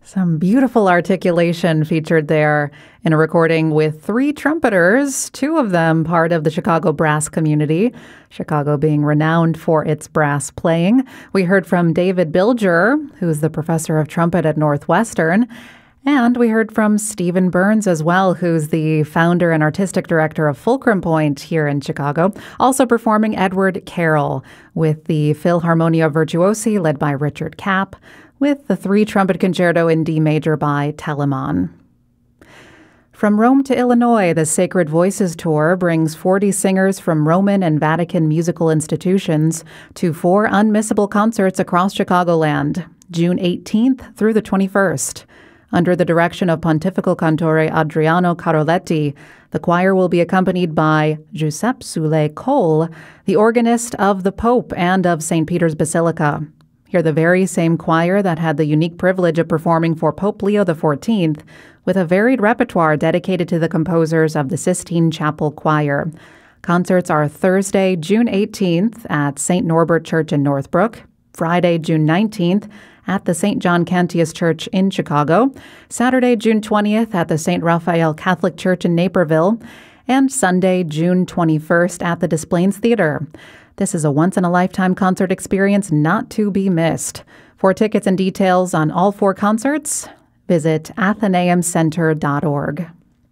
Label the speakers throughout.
Speaker 1: Some beautiful articulation featured there in a recording with three trumpeters, two of them part of the Chicago brass community, Chicago being renowned for its brass playing. We heard from David Bilger, who's the professor of trumpet at Northwestern, and we heard from Stephen Burns as well, who's the founder and artistic director of Fulcrum Point here in Chicago, also performing Edward Carroll with the Philharmonia Virtuosi led by Richard Kapp, with the three-trumpet concerto in D major by Telemann. From Rome to Illinois, the Sacred Voices Tour brings 40 singers from Roman and Vatican musical institutions to 4 unmissable concerts across Chicagoland, June 18th through the 21st. Under the direction of Pontifical Cantore Adriano Caroletti, the choir will be accompanied by Giuseppe Soule Cole, the organist of the Pope and of St. Peter's Basilica. Hear the very same choir that had the unique privilege of performing for Pope Leo XIV, with a varied repertoire dedicated to the composers of the Sistine Chapel Choir. Concerts are Thursday, June 18th at St. Norbert Church in Northbrook, Friday, June 19th at the St. John Cantius Church in Chicago, Saturday, June 20th at the St. Raphael Catholic Church in Naperville, and Sunday, June 21st at the Des Plaines Theater. This is a once-in-a-lifetime concert experience not to be missed. For tickets and details on all 4 concerts, visit athenaeumcenter.org.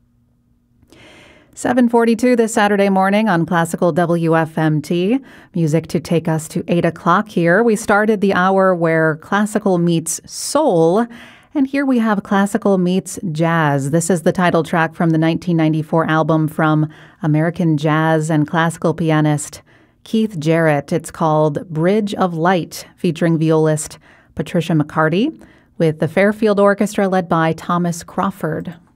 Speaker 1: 7:42 this Saturday morning on Classical WFMT. Music to take us to 8 o'clock here. We started the hour where classical meets soul, and here we have classical meets jazz. This is the title track from the 1994 album from American jazz and classical pianist Keith Jarrett. It's called Bridge of Light, featuring violist Patricia McCarty, with the Fairfield Orchestra led by Thomas Crawford.